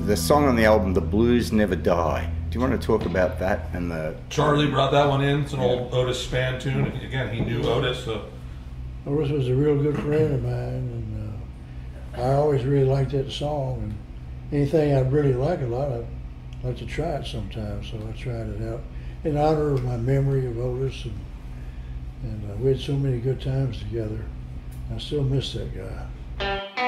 the song on the album, "The Blues Never Die." Do you want to talk about that and the? Charlie brought that one in. It's an old Otis Spann tune. And again, he knew Otis, so. Otis was a real good friend of mine, and I always really liked that song. And anything I really like a lot, I'd like to try it sometime. So I tried it out in honor of my memory of Otis, and we had so many good times together. I still miss that guy.